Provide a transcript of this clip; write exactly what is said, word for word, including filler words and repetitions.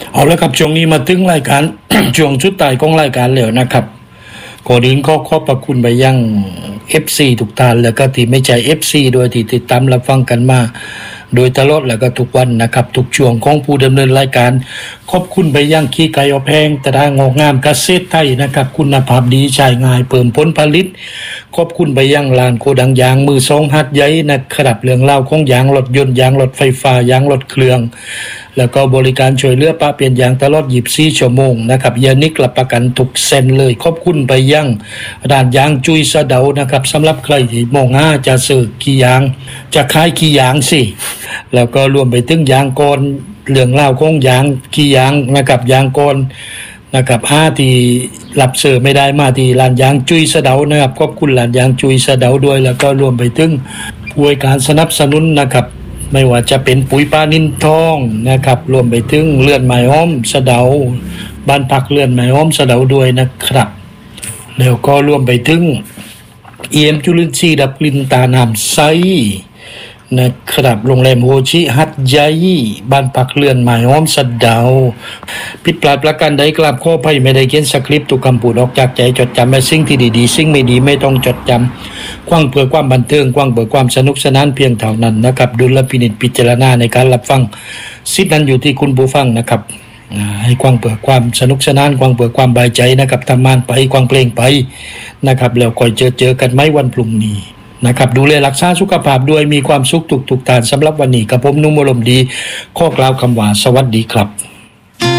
เอาละครับช่วงนี้มาถึงรายการ ช่วงชุดตายของรายการแล้วนะครับก่อนอื่นก็ขอบพระคุณไปยัง เอฟ ซี ทุกท่านแล้วก็ที่ไม่ใช่ เอฟ ซี โดยที่ติดตามรับฟังกันมาโดยตลอดแล้วก็ทุกวันนะครับทุกช่วงของผู้ดำเนินรายการขอบคุณไปยังขี้ไก่อบแห้งตรางอกงามเกษตรไทยนะครับคุณภาพดีใช้ง่ายเพิ่มผลผลิตขอบคุณไปยังร้านโกดังยางมือสองหัดใหญ่นะครับเรื่องเล่าของยางรถยนต์ยางรถไฟฟ้ายางรถเครื่องแล้วก็บริการช่วยเหลือป้าเปลี่ยนยางตลอดยี่สิบสี่ชั่วโมงนะครับยานิกรับประกันทุกเส้นเลยขอบคุณไปยังร้านยางจุยสะเดานะครับสำหรับใครที่มองหาจะซื้อขี้ยางจะขายขี้ยางสิแล้วก็รวมไปถึงยางกรเรื่องเล่าของยางขี้ยางนะครับยางกรนะครับห้าที่รับเสิร์ฟไม่ได้มาที่ร้านยางจุยสะเดานะครับขอบคุณร้านยางจุยสะเดาด้วยแล้วก็รวมไปถึงผู้ให้การสนับสนุนนะครับไม่ว่าจะเป็นปุ๋ยปลานินทองนะครับรวมไปถึงเลื่อนไม้อ้อมสะเดาบ้านพักเลื่อนไม้อ้อมสะเดาด้วยนะครับแล้วก็รวมไปถึง อี เอ็ม จุลินทรีย์ดับกลิ่นตาน้ำใสนะครับโรงแรมโฮชิฮัตใหญ่บ้านพักเลื่อนไม้อ้อมสะเดาผิดพลาดประการใดกราบขออภัยไม่ได้เขียนสคริปต์ทุกคำพูดออกจากใจจดจำและสิ่งที่ดีๆสิ่งไม่ดีไม่ต้องจดจำกว้างเพื่อความบันเทิงกว้างเพื่อความสนุกสนานเพียงเท่านั้นนะครับดุลพินิจพิจารณาในการรับฟังสิทธินั้นอยู่ที่คุณผู้ฟังนะครับให้กว้างเพื่อความสนุกสนานกว้างเพื่อความบายใจนะครับทำงานไปกว้างเพลงไปนะครับแล้วค่อยเจอเจอกันไหมวันพรุ่งนี้นะครับดูแลรักษาสุขภาพด้วยมีความสุขทุกๆท่านสำหรับวันนี้กับผมนุ่มอารมณ์ดีขอกล่าวคำว่าสวัสดีครับ